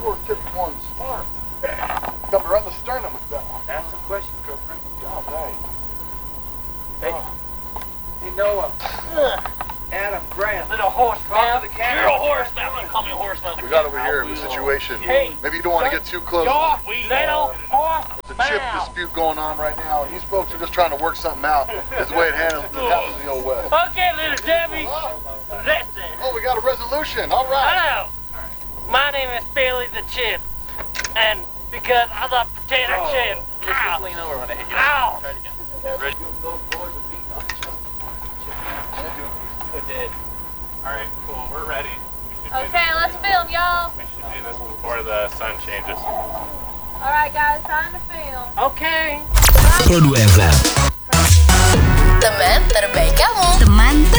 Or tip one smart. Coming right in the sternum with that one. Ask some questions, girlfriend. God dang. Hey, Noah. Adam, Grant. Little horse mouth. To the camera. You're a horse mouth. You call me a horse mouth. We got over here a situation. Hey. Maybe you don't want to get too close. Your little horse There's a chip mouth. dispute going on right now, and these folks are just trying to work something out. Is the way it happens in the old West. Okay, little Debbie. Listen. Oh, we got a resolution. All right. Hello. My name is Billy the Chip. And because I love potato chips. Just lean over when I hit you. Ow. Try it again. Ready? Those boys are beating on each other. Good dead. Alright, cool, we're ready. Okay, let's film, y'all. We should do this before the sun changes. All right, guys, time to film. Okay. True FM. Teman terbaik kamu. Teman